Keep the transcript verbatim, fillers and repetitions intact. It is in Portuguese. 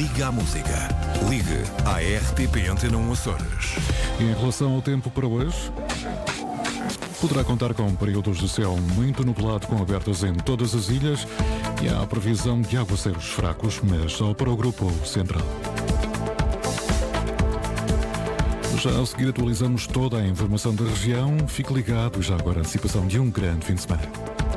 Liga à Música. Ligue à R T P Antena um Açores. Em relação ao tempo para hoje, poderá contar com períodos de céu muito nublado com abertas em todas as ilhas e há a previsão de aguaceiros fracos, mas só para o grupo central. Já a seguir atualizamos toda a informação da região. Fique ligado, já agora a antecipação de um grande fim de semana.